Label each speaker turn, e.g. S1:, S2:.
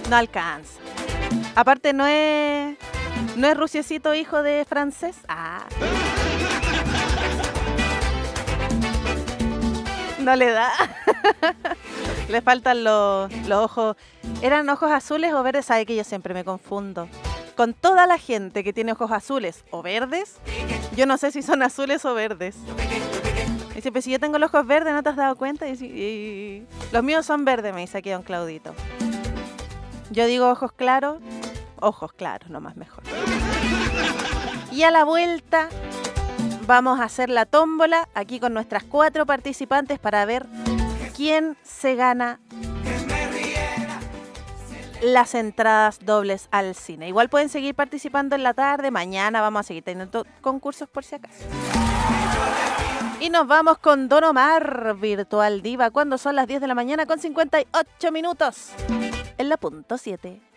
S1: No alcanza. Aparte no es rusiecito hijo de francés. Ah. No le da. Le faltan los ojos. ¿Eran ojos azules o verdes? Sabe que yo siempre me confundo. Con toda la gente que tiene ojos azules o verdes, yo no sé si son azules o verdes. Y siempre, si yo tengo los ojos verdes, ¿no te has dado cuenta? Y los míos son verdes, me dice aquí don Claudito. Yo digo ojos claros, nomás mejor. Y a la vuelta vamos a hacer la tómbola aquí con nuestras 4 participantes para ver quién se gana las entradas dobles al cine. Igual pueden seguir participando en la tarde, mañana vamos a seguir teniendo concursos por si acaso. Y nos vamos con Don Omar, Virtual Diva, cuando son las 10 de la mañana con 58 minutos. En la punto 7.